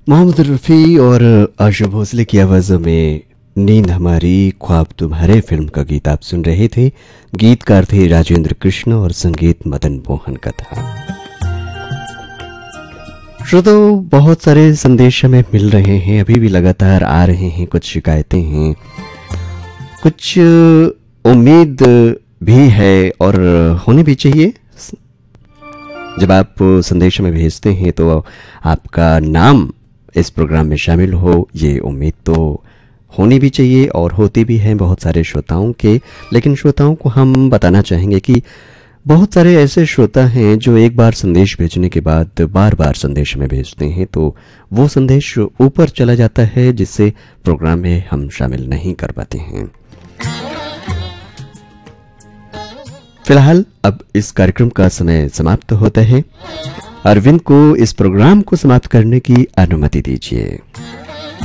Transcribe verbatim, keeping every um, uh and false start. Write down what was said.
मोहम्मद रफ़ी और आशा भोसले की आवाज़ों में नींद हमारी ख्वाब तुम्हारे फिल्म का गीत आप सुन रहे थे। गीतकार थे राजेंद्र कृष्ण और संगीत मदन मोहन का था। श्रोताओं, बहुत सारे संदेश हमें मिल रहे हैं, अभी भी लगातार आ रहे हैं। कुछ शिकायतें हैं, कुछ उम्मीद भी है और होनी भी चाहिए। जब आप संदेश में भेजते हैं तो आपका नाम इस प्रोग्राम में शामिल हो, ये उम्मीद तो होनी भी चाहिए और होती भी है बहुत सारे श्रोताओं के। लेकिन श्रोताओं को हम बताना चाहेंगे कि बहुत सारे ऐसे श्रोता हैं जो एक बार संदेश भेजने के बाद बार बार संदेश में भेजते हैं, तो वो संदेश ऊपर चला जाता है, जिससे प्रोग्राम में हम शामिल नहीं कर पाते हैं। फिलहाल अब इस कार्यक्रम का समय समाप्त होता है। अरविंद को इस प्रोग्राम को समाप्त करने की अनुमति दीजिए।